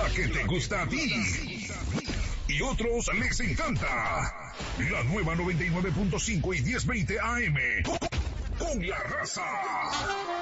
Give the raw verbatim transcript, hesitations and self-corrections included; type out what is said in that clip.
La que te gusta a ti y otros les encanta. La nueva noventa y nueve punto cinco y diez veinte A M. Con la raza.